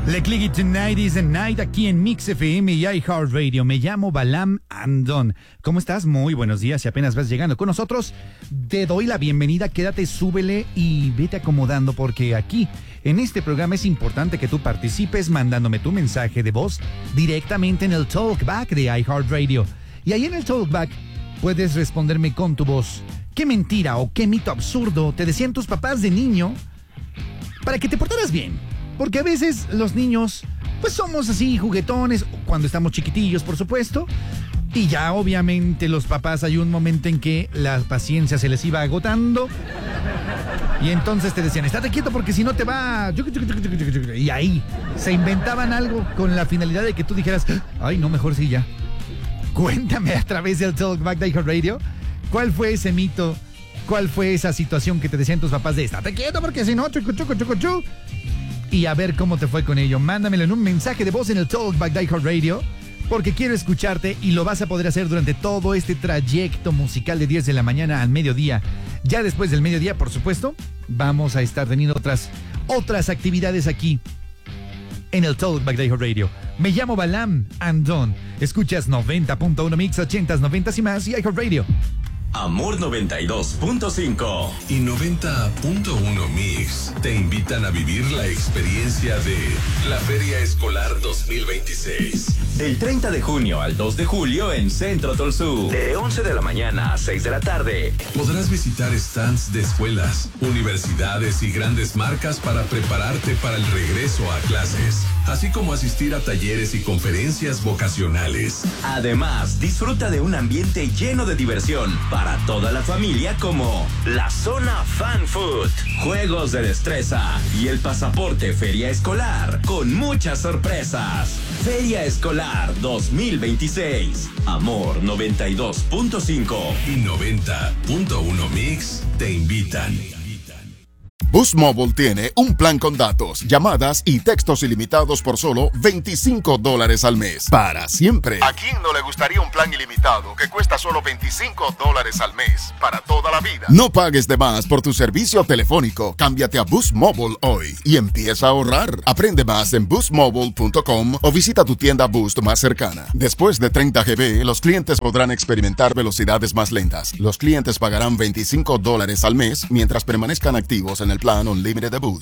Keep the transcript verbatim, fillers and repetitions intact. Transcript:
Le Clicky Tonight is the Night aquí en Mix F M y iHeartRadio. Me llamo Balam Andón. ¿Cómo estás? Muy buenos días. Si apenas vas llegando con nosotros, te doy la bienvenida. Quédate, súbele y vete acomodando porque aquí, en este programa, es importante que tú participes mandándome tu mensaje de voz directamente en el Talkback de iHeartRadio. Y ahí en el Talkback puedes responderme con tu voz. ¿Qué mentira o qué mito absurdo te decían tus papás de niño para que te portaras bien? Porque a veces los niños, pues somos así juguetones, cuando estamos chiquitillos, por supuesto. Y ya obviamente los papás hay un momento en que la paciencia se les iba agotando. Y entonces te decían, estate quieto porque si no te va... Y ahí se inventaban algo con la finalidad de que tú dijeras, ay, no, mejor sí ya. Cuéntame a través del Talkback de iHeartRadio, ¿cuál fue ese mito? ¿Cuál fue esa situación que te decían tus papás de estate quieto porque si no, chucu, chucu, chucu, chucu? Y a ver cómo te fue con ello. Mándamelo en un mensaje de voz en el Talkback de iHeartRadio, porque quiero escucharte y lo vas a poder hacer durante todo este trayecto musical de diez de la mañana al mediodía. Ya después del mediodía, por supuesto, vamos a estar teniendo otras, otras actividades aquí en el Talkback de iHeartRadio. Me llamo Balam Andón. Escuchas noventa punto uno Mix, ochentas, noventas y más y iHeartRadio. Amor noventa y dos punto cinco y noventa punto uno Mix te invitan a vivir la experiencia de la Feria Escolar dos mil veintiséis. Del treinta de junio al dos de julio en Centro Tolsú. De once de la mañana a seis de la tarde. Podrás visitar stands de escuelas, universidades y grandes marcas para prepararte para el regreso a clases, así como asistir a talleres y conferencias vocacionales. Además, disfruta de un ambiente lleno de diversión para toda la familia como la zona Fan Food, juegos de destreza y el pasaporte Feria Escolar con muchas sorpresas. Feria Escolar dos mil veintiséis. Amor noventa y dos punto cinco y noventa punto uno Mix te invitan. Boost Mobile tiene un plan con datos, llamadas y textos ilimitados por solo veinticinco dólares al mes. Para siempre. ¿A quién no le gustaría un plan ilimitado que cuesta solo veinticinco dólares al mes para toda la vida? No pagues de más por tu servicio telefónico. Cámbiate a Boost Mobile hoy y empieza a ahorrar. Aprende más en boost mobile punto com o visita tu tienda Boost más cercana. Después de treinta gigabytes, los clientes podrán experimentar velocidades más lentas. Los clientes pagarán veinticinco dólares al mes mientras permanezcan activos en el plan Unlimited de Boost.